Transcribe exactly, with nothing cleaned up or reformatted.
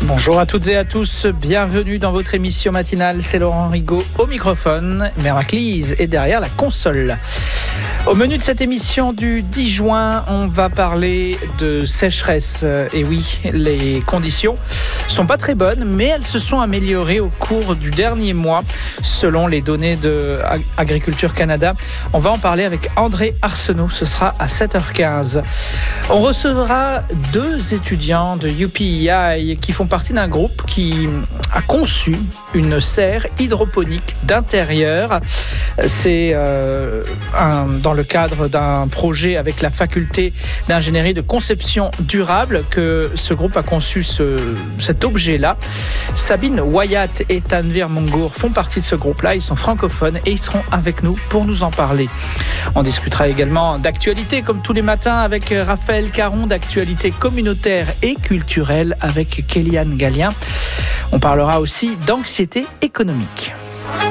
Bonjour à toutes et à tous, bienvenue dans votre émission matinale, c'est Laurent Rigaud au microphone, Méraclise est derrière la console. Au menu de cette émission du dix juin, on va parler de sécheresse. Et oui, les conditions sont pas très bonnes, mais elles se sont améliorées au cours du dernier mois, selon les données de Agriculture Canada. On va en parler avec André Arsenault, ce sera à sept heures quinze. On recevra deux étudiants de U P E I qui font partie d'un groupe qui a conçu une serre hydroponique d'intérieur. C'est euh, un, dans le cadre d'un projet avec la faculté d'ingénierie de conception durable que ce groupe a conçu ce, cet objet-là. Sabine Wyatt et Tanvir Mungur font partie de ce groupe-là. Ils sont francophones et ils seront avec nous pour nous en parler. On discutera également d'actualité comme tous les matins avec Raphaël Caron, d'actualité communautaire et culturelle avec Kéliane Gallien. On parlera aussi d'anxiété économique.